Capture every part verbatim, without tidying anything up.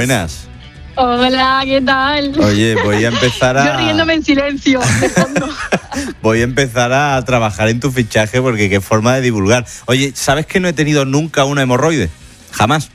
buenas. Hola, ¿qué tal? Oye, voy a empezar a... Yo riéndome en silencio, de fondo. Voy a empezar a trabajar en tu fichaje porque qué forma de divulgar. Oye, ¿sabes que no he tenido nunca una hemorroide? Jamás.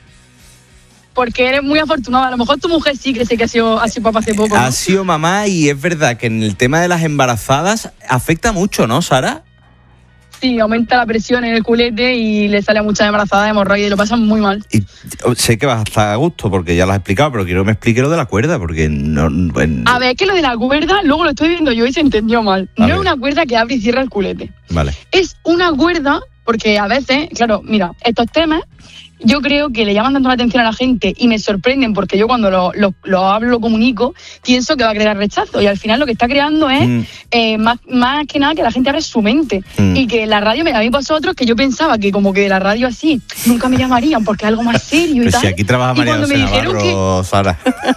Porque eres muy afortunada. A lo mejor tu mujer sí que sé que ha sido, ha sido papá hace poco, ¿no? Ha sido mamá y es verdad que en el tema de las embarazadas afecta mucho, ¿no, Sara? Sí, aumenta la presión en el culete y le sale a muchas embarazadas de hemorroides y lo pasan muy mal. Y sé que vas a estar a gusto porque ya lo has explicado, pero quiero que me explique lo de la cuerda porque no... Bueno. A ver, es que lo de la cuerda, luego lo estoy viendo yo y se entendió mal. A no ver. es una cuerda que abre y cierra el culete. Vale. Es una cuerda, porque a veces, claro, mira, estos temas yo creo que le llaman tanto la atención a la gente y me sorprenden porque yo cuando lo, lo, lo hablo, lo comunico, pienso que va a crear rechazo y al final lo que está creando es Mm. eh, más, más que nada que la gente abre su mente Mm. y que la radio, a mí vosotros, que yo pensaba que como que la radio así nunca me llamarían porque es algo más serio y Pero tal. si aquí trabaja Y María cuando José me dijeron Navarro, Sara.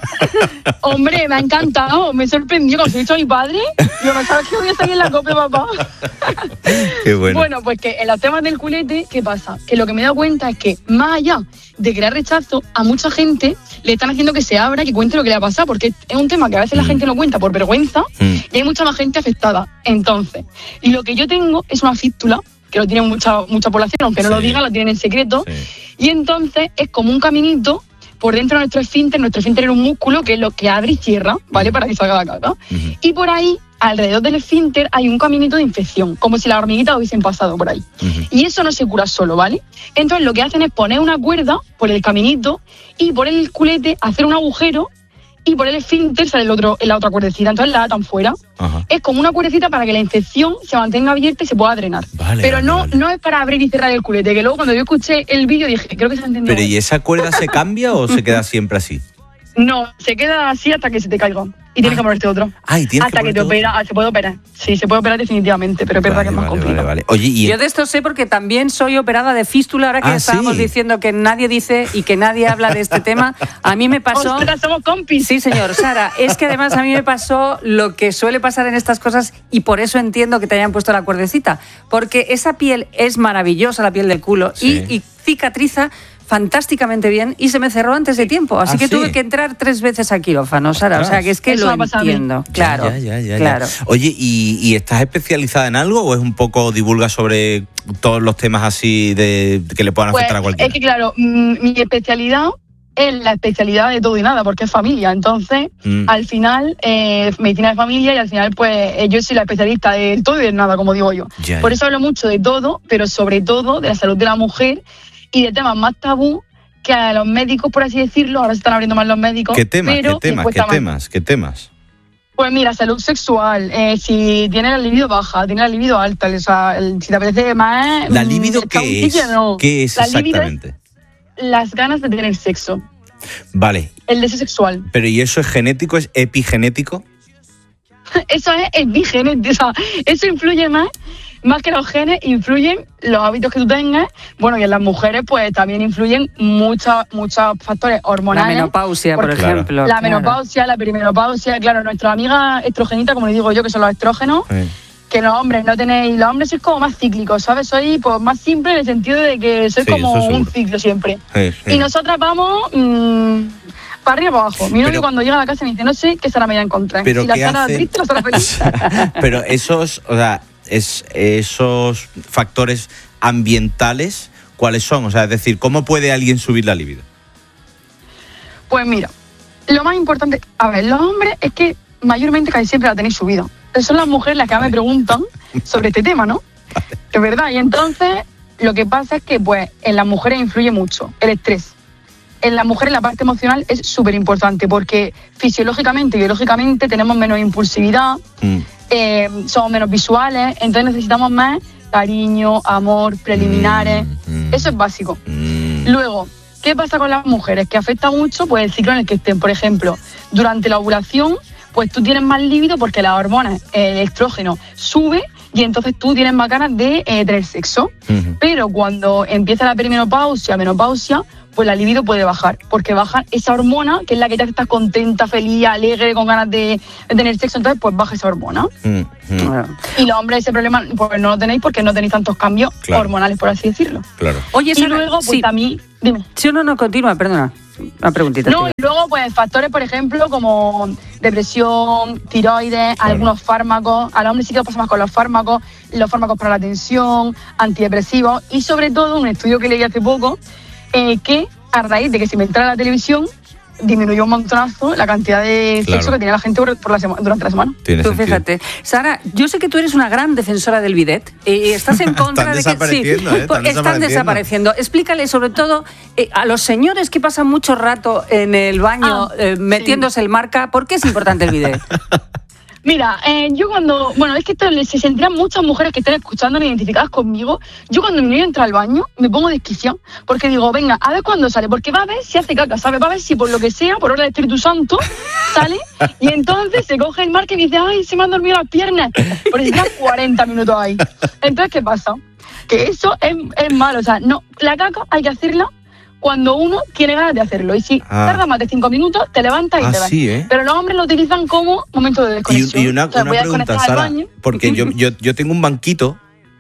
Hombre, me ha encantado, me sorprendió cuando se dicho a mi padre, yo no sabes que voy a estar aquí en la COPE, papá. Qué bueno. Bueno, pues que en los temas del culete, ¿qué pasa? Que lo que me he dado cuenta es que más allá de crear rechazo, a mucha gente le están haciendo que se abra, que cuente lo que le ha pasado, porque es un tema que a veces la Mm. gente no cuenta por vergüenza Mm. y hay mucha más gente afectada. Entonces, y lo que yo tengo es una fístula, que lo tiene mucha, mucha población, aunque no Sí. lo digan, lo tienen en secreto, Sí. y entonces es como un caminito por dentro de nuestro esfínter. Nuestro esfínter es un músculo que es lo que abre y cierra, ¿vale? Para que salga la caca. Ujú. Y por ahí, alrededor del esfínter, hay un caminito de infección, como si las hormiguitas hubiesen pasado por ahí. Ujú. Y eso no se cura solo, ¿vale? Entonces lo que hacen es poner una cuerda por el caminito y por el culete hacer un agujero y por el esfínter sale el otro, la otra cuerdecita. Entonces la atan fuera. Ajá. Es como una cuerdecita para que la infección se mantenga abierta y se pueda drenar. Vale, Pero vale, no, vale. no es para abrir y cerrar el culete, que luego cuando yo escuché el vídeo dije, creo que se ha entendido. Pero ¿y esa cuerda se cambia o se queda siempre así? No, se queda así hasta que se te caiga. Y tienes Ah. que ponerte otro. Ah, y tienes Hasta que, que te ponerte opera, ah, se puede operar. Sí, se puede operar definitivamente, pero es verdad Vale, que es más vale, complicado. vale, vale. Oye, y Yo de esto sé porque también soy operada de fístula, ahora que Ah, estábamos ¿sí? diciendo que nadie dice y que nadie habla de este tema. A mí me pasó... Ostras, somos compis. Sí, señor. Sara, es que además a mí me pasó lo que suele pasar en estas cosas y por eso entiendo que te hayan puesto la cuerdecita. Porque esa piel es maravillosa, la piel del culo, Sí. y, y cicatriza fantásticamente bien y se me cerró antes de tiempo. Así ¿Ah, que sí? tuve que entrar tres veces a quirófano, Sara. O sea, que es que Eso lo me ha pasado a mí. entiendo. Claro, Ya, ya, ya, ya. claro. Oye, ¿y, ¿y estás especializada en algo o es un poco divulga sobre todos los temas así de que le puedan Pues, afectar a cualquiera? es que claro, mm, mi especialidad es la especialidad de todo y nada, porque es familia. Entonces, Mm. al final, eh, medicina de familia y al final, pues eh, yo soy la especialista de todo y de nada, como digo yo. Ya, Por ya. eso hablo mucho de todo, pero sobre todo de la salud de la mujer y de temas más tabú que a los médicos, por así decirlo, ahora se están abriendo más los médicos. ¿Qué temas? pero ¿Qué les temas? ¿Qué cuesta más. temas? ¿Qué temas? Pues mira, salud sexual, eh, si tienes la libido baja, tienes la libido alta, o sea, el- si te apetece más... ¿La mm, libido está un qué es? sitio, no. ¿Qué es La libido es exactamente? las ganas de tener sexo, Vale, el deseo sexual. pero ¿y eso es genético? ¿Es epigenético? Eso es epigenético, o sea, eso influye más, más que los genes, influyen los hábitos que tú tengas. Bueno, y en las mujeres pues también influyen muchos muchos factores La hormonales. menopausia, por Porque Claro. ejemplo. La claro. menopausia, la perimenopausia, claro, nuestras amigas estrogenitas, como les digo yo, que son los estrógenos, Eh. que los hombres no tenéis, los hombres sois como más cíclicos, ¿sabes? Sois pues más simple en el sentido de que sois Sí, como eso un seguro. ciclo siempre. Eh, eh. Y nosotras vamos mmm, para arriba y para abajo. Mi novio Pero- cuando llega a la casa me dice, no sé qué Sara me voy a encontrar. Pero si la ¿qué Sara hacen? triste, la Sara feliz. Pero esos, o sea, es, esos factores ambientales, ¿cuáles son? O sea, es decir, ¿cómo puede alguien subir la libido? Pues mira, lo más importante, a ver, los hombres es que mayormente casi siempre la tenéis subida. Son las mujeres las que me preguntan sobre este tema, ¿no? Es verdad, y entonces lo que pasa es que pues en las mujeres influye mucho el estrés. En las mujeres la parte emocional es súper importante porque fisiológicamente y biológicamente tenemos menos impulsividad, Mm. eh, somos menos visuales, entonces necesitamos más cariño, amor, preliminares. Mm, mm. Eso es básico. Mm. Luego, ¿qué pasa con las mujeres? Que afecta mucho pues el ciclo en el que estén. Por ejemplo, durante la ovulación, pues tú tienes más líbido porque las hormonas, el estrógeno, sube y entonces tú tienes más ganas de eh, tener sexo. Ujú. Pero cuando empieza la perimenopausia, menopausia, pues la libido puede bajar, porque baja esa hormona, que es la que te hace estar contenta, feliz, alegre, con ganas de, de tener sexo, entonces pues baja esa hormona. Mm, mm. Bueno. Y los hombres ese problema pues no lo tenéis porque no tenéis tantos cambios Claro. hormonales, por así decirlo. Claro. Oye, Y Sara, luego, pues sí. a mí, dime. Sí, no, no, continúa, perdona. Una preguntita. No, y luego, pues, factores, por ejemplo, como depresión, tiroides, claro. algunos fármacos. Al hombre sí que lo pasa más con los fármacos, los fármacos para la tensión, antidepresivos. Y sobre todo, un estudio que leí hace poco, eh, que a raíz de que se inventara la televisión, disminuyó un montonazo la cantidad de sexo claro. que tenía la gente por, por la sema, durante la semana. Tiene tú sentido. Fíjate. Sara, yo sé que tú eres una gran defensora del bidet y estás en contra están de que sí, ¿eh? están, están desapareciendo. desapareciendo. Explícale sobre todo eh, a los señores que pasan mucho rato en el baño ah, eh, metiéndose sí. el marca, ¿por qué es importante el bidet? Mira, eh, yo cuando... Bueno, es que esto se sentirán muchas mujeres que estén escuchando identificadas conmigo. Yo cuando mi niño entra al baño me pongo desquiciada porque digo, venga, a ver cuándo sale, porque va a ver si hace caca, ¿sabes? Va a ver si por lo que sea, por obra del Espíritu Santo, sale y entonces se coge el marca y dice, ay, se me han dormido las piernas. Porque están cuarenta minutos ahí. Entonces, ¿qué pasa? Que eso es, es malo, o sea, no, la caca hay que hacerla cuando uno tiene ganas de hacerlo. Y si ah. tarda más de cinco minutos, te levantas y ah, te vas. Sí, ¿eh? Pero los hombres lo utilizan como momento de desconexión. Y, y una, o sea, una pregunta, Sara, porque yo, yo, yo tengo un banquito,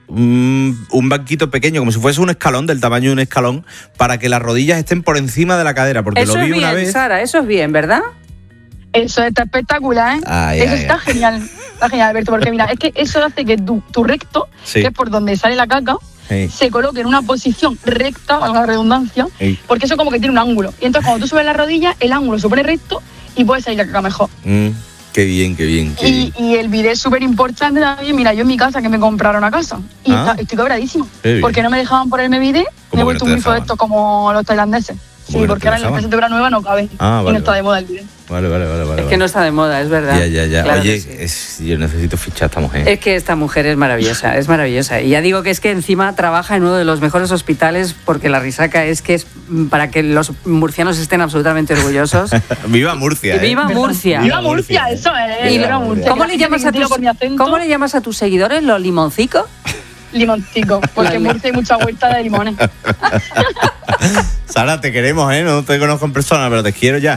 un, un banquito pequeño, como si fuese un escalón, del tamaño de un escalón, para que las rodillas estén por encima de la cadera, porque eso lo vi es bien, una vez. Sara, eso es bien, ¿verdad? Eso está espectacular, ¿eh? Ay, eso ay, está ay. genial. Está genial, Alberto, porque mira, es que eso hace que tu, tu recto, sí. que es por donde sale la caca, hey. se coloque en una posición recta, valga la redundancia, hey. porque eso como que tiene un ángulo. Y entonces cuando tú subes la rodilla, el ángulo se pone recto y puede salir la caca mejor. Mm, qué bien, qué bien. Qué y, bien. y el bidet es súper importante también. Mira, yo en mi casa, que me compraron a casa, y ah. está, estoy cobradísima. Porque no me dejaban ponerme bidet, me he vuelto un grifo de estos como los tailandeses. Sí, porque ahora en la empresa de obra nueva no cabe. Ah, vale, y no está vale. de moda el bidet. Vale, vale, vale, vale. Es que no está de moda, es verdad. Ya, ya, ya. Claro Oye, sí. es, yo necesito fichar a esta mujer. Es que esta mujer es maravillosa, es maravillosa. Y ya digo que es que encima trabaja en uno de los mejores hospitales porque la risaca es que es para que los murcianos estén absolutamente orgullosos. ¡Viva Murcia! ¿eh? ¡Viva Murcia! ¡Viva Murcia! Eso es. Y Viva Murcia. ¿Cómo, le llamas a tus, ¿Cómo le llamas a tus seguidores? ¿Los limoncicos? Limoncico, porque en Murcia hay mucha vuelta de limones. Sara, te queremos, ¿eh? No te conozco en persona, pero te quiero ya.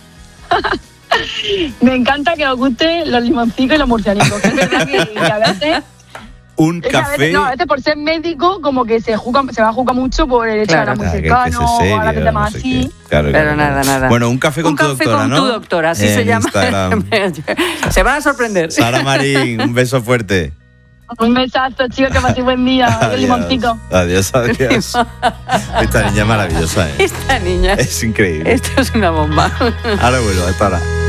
Me encanta que os gusten los limoncicos y los murcianicos. Es verdad que, que a veces... Un café... A veces, no, a veces por ser médico, como que se, juca, se va a jugar mucho por el hecho claro, de muy cercano, o a la gente más así. Claro, claro, pero nada, nada. Bueno, un café con un tu café doctora, con ¿no? tu doctora, así en se llama. Se van a sorprender. Sara Marín, un beso fuerte. Un besazo, chicos, que paséis buen día. El limoncito. Adiós, adiós. Esta niña es maravillosa, ¿eh? Esta niña. Es increíble. Esto es una bomba. Ahora vuelvo, hasta ahora.